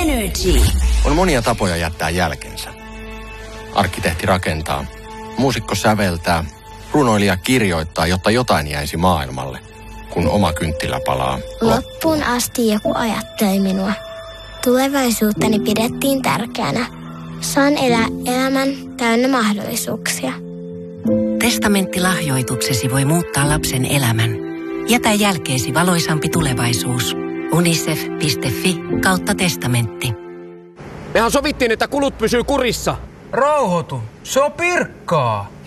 Energy. On monia tapoja jättää jälkensä. Arkkitehti rakentaa, muusikko säveltää, runoilija kirjoittaa, jotta jotain jäisi maailmalle, kun oma kynttilä palaa. Loppuun asti joku ajatteli minua. Tulevaisuuttani pidettiin tärkeänä. Saan elää elämän täynnä mahdollisuuksia. Testamenttilahjoituksesi voi muuttaa lapsen elämän. Jätä jälkeesi valoisampi tulevaisuus. unicef.fi/testamentti. Mehän sovittiin, että kulut pysyy kurissa. Rauhoitu, se on Pirkkaa.